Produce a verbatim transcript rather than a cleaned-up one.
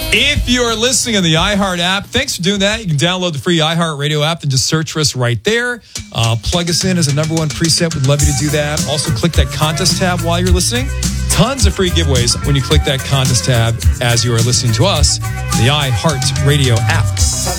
If you are listening on the iHeart app, thanks for doing that. You can download the free iHeart Radio app and just search for us right there. Uh, plug us in as a number one preset. We'd love you to do that. Also, click that contest tab while you're listening. Tons of free giveaways when you click that contest tab as you are listening to us, the iHeart Radio app.